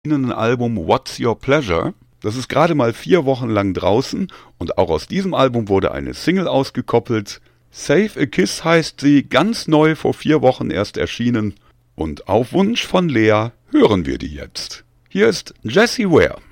Album What's Your Pleasure. Das ist gerade mal 4 Wochen lang draußen und auch aus diesem Album wurde eine Single ausgekoppelt. Save a Kiss heißt sie, ganz neu vor 4 Wochen erst erschienen. Und auf Wunsch von Lea hören wir die jetzt. Hier ist Jessie Ware.